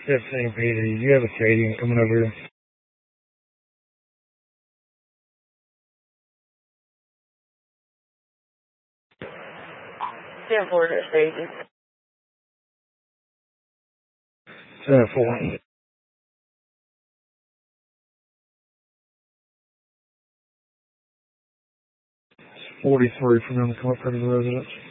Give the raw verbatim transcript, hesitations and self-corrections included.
fifteen P D. You have a Cadian coming over here. ten four to station. ten four. forty-three from the come up to the residence.